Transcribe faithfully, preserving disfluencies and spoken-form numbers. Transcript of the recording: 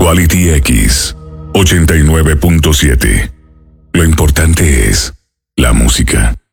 Quality X ochenta y nueve punto siete. Lo importante es la música.